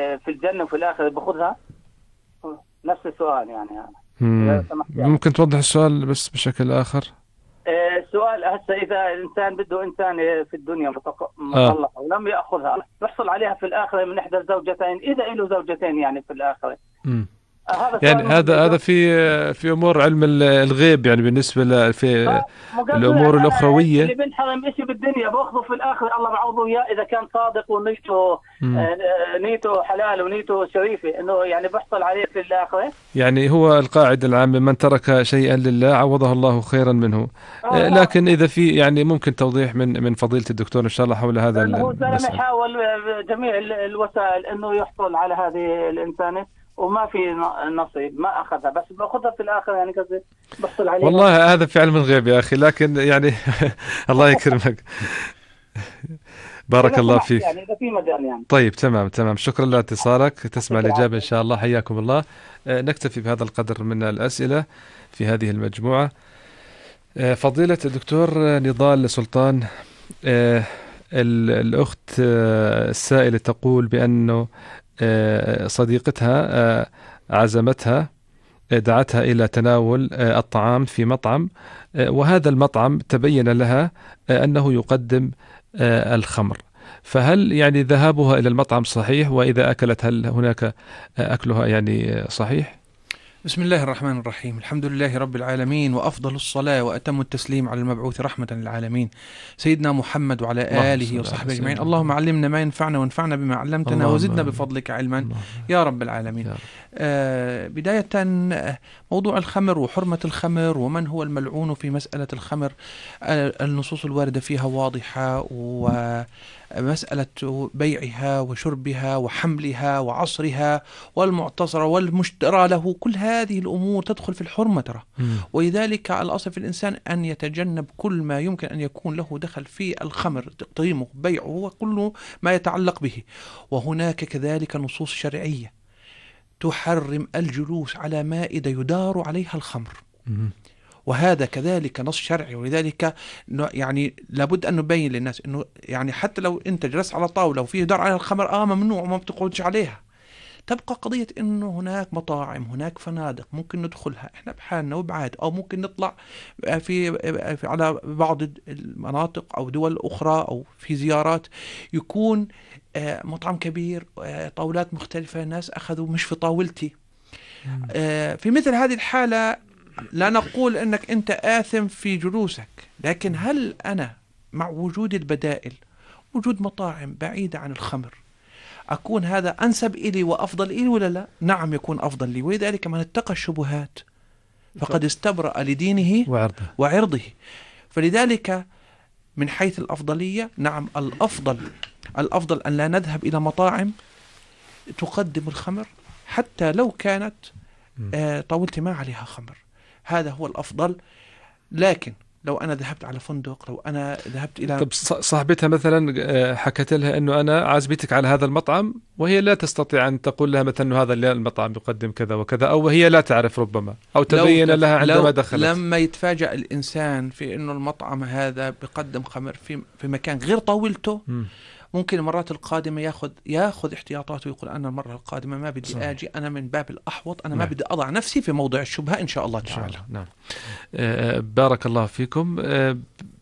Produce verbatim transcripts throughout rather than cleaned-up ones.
في الجنة وفي الآخرة باخذها؟ نفس السؤال يعني. مم. يعني ممكن توضح السؤال بس بشكل آخر؟ السؤال هسه إذا الإنسان بده إنسان في الدنيا آه مطلقة ولم يأخذها يحصل عليها في الآخرة من إحدى الزوجتين، إذا له زوجتين يعني في الآخرة. مم. آه هذا يعني سؤال مهم هذا هذا جدا. في في امور علم ال- الغيب، يعني بالنسبه ل في مو قصدي الامور يعني أنا الاخرويه. اللي بنحرم شيء بالدنيا باخذه في الآخرة الله بعوضه إياه إذا كان صادق ونيته مم. آه، نيته حلال ونيته شريفة، إنه يعني بحصل عليه في الآخرة. يعني هو القاعده العامه: من ترك شيئا لله عوضه الله خيرا منه. آه آه، نعم. لكن اذا في يعني ممكن توضيح من من فضيله الدكتور ان شاء الله حول هذا لأنه هو زلمة المسألة. حاول بجميع ال- الوسائل إنه يحصل على هذه الإنسانة وما في ن- نصيب، ما أخذها، بس بأخذها في الآخر يعني قصدي بحصل عليها. والله هذا في علم الغيب يا اخي، لكن يعني الله يكرمك. بارك إذا الله سمحت فيك. يعني إذا في مجال يعني. طيب تمام تمام، شكرا لاتصالك، تسمع يعطيك الإجابة إن العافية. شاء الله، حياكم الله. آه، نكتفي بهذا القدر من الأسئلة في هذه المجموعة. آه، فضيلة الدكتور آه، نضال سلطان، آه، ال- الأخت آه، السائلة تقول بأنه آه، صديقتها آه، عزمتها، آه، دعتها إلى تناول آه، الطعام في مطعم، آه، وهذا المطعم تبين لها آه، أنه يقدم آه، الخمر. فهل يعني ذهابها إلى المطعم صحيح؟ وإذا أكلت هل هناك آه، أكلها يعني آه، صحيح؟ بسم الله الرحمن الرحيم. الحمد لله رب العالمين، وأفضل الصلاة وأتم التسليم على المبعوث رحمة للعالمين سيدنا محمد وعلى اللهم آله صل على وصحبه أجمعين. سيدنا اللهم محمد. علمنا ما ينفعنا وانفعنا بما علمتنا اللهم وزدنا آمين. بفضلك علما اللهم يا رب العالمين. يا رب. آه بداية، آه، موضوع الخمر وحرمة الخمر ومن هو الملعون في مسألة الخمر، آه النصوص الواردة فيها واضحة، ومسألة بيعها وشربها وحملها وعصرها والمعتصر والمشترى له، كل هذه الأمور تدخل في الحرمة ترى. مم. ولذلك الأصل في الإنسان أن يتجنب كل ما يمكن أن يكون له دخل في الخمر، تقديمه بيعه وكل ما يتعلق به. وهناك كذلك نصوص شرعية تحرم الجلوس على مائدة يدار عليها الخمر، مم. وهذا كذلك نص شرعي. ولذلك يعني لابد أن نبين للناس أنه يعني حتى لو أنت جلست على طاولة وفيه دار عليها الخمر آه ممنوع وما بتقعدش عليها. تبقى قضية أنه هناك مطاعم، هناك فنادق ممكن ندخلها إحنا بحالنا وبعاد، أو ممكن نطلع في, في على بعض المناطق أو دول أخرى أو في زيارات يكون آه مطعم كبير، آه طاولات مختلفة، ناس أخذوا مش في طاولتي. آه في مثل هذه الحالة لا نقول أنك أنت آثم في جلوسك، لكن هل أنا مع وجود البدائل، وجود مطاعم بعيدة عن الخمر، أكون هذا أنسب إلي وأفضل إلي ولا لا؟ نعم يكون أفضل لي. ولذلك من اتقى الشبهات فقد استبرأ لدينه وعرضه. وعرضه. فلذلك من حيث الأفضلية، نعم الأفضل الأفضل أن لا نذهب إلى مطاعم تقدم الخمر حتى لو كانت آه طاولتي ما عليها خمر، هذا هو الأفضل. لكن لو أنا ذهبت على فندق، لو أنا ذهبت إلى طب ص- صاحبتها مثلا آه، حكت لها انه انا عازبتك على هذا المطعم، وهي لا تستطيع ان تقول لها مثلا انه هذا المطعم يقدم كذا وكذا، او هي لا تعرف ربما، او لو تبين تف... لها عندما لو دخلت. لما يتفاجأ الإنسان في إنه المطعم هذا بيقدم خمر في في مكان غير طاولته، مم. ممكن المرات القادمة ياخذ ياخذ احتياطاته ويقول أنا المرة القادمة ما بدي صحيح. آجي، أنا من باب الأحوط، أنا ما نعم. بدي أضع نفسي في موضع الشبهة إن شاء الله ان شاء تعالى. الله. نعم. آه، بارك الله فيكم. آه،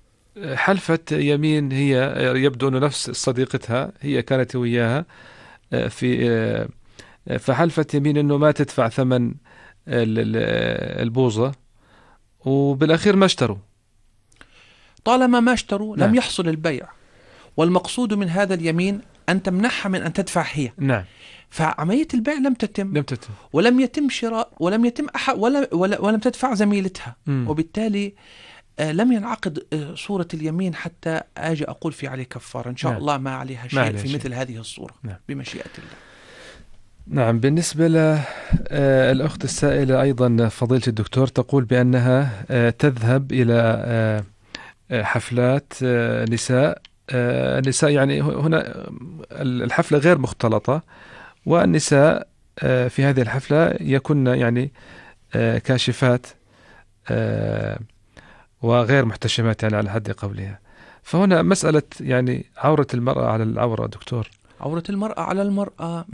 حلفت يمين، هي يبدو انه نفس صديقتها، هي كانت وياها آه، في آه، فحلفت يمين انه ما تدفع ثمن ال- ال- البوظة، وبالاخير ما اشتروا. طالما ما اشتروا لم نعم. يحصل البيع، والمقصود من هذا اليمين أن تمنحها من أن تدفع هي، نعم. فعملية البيع لم تتم، لم تتم. ولم يتم شراء، ولم يتم أحد ولا ولا ولم تدفع زميلتها، مم. وبالتالي آه لم ينعقد آه صورة اليمين حتى أجي أقول في عليه كفارة. إن شاء نعم. الله ما عليها ما شيء عليها في شيء. مثل هذه الصورة. نعم. بمشيئة الله. نعم. بالنسبة للأخت السائلة أيضا، فضيلة الدكتور تقول بأنها آه، تذهب إلى آه، آه، حفلات آه، نساء، آه، النساء يعني هنا الحفلة غير مختلطة، والنساء آه، في هذه الحفلة يكن يعني آه، كاشفات آه، وغير محتشمات، يعني على حد قولها. فهنا مسألة يعني عورة المرأة على العورة دكتور. عورة المرأة على المرأة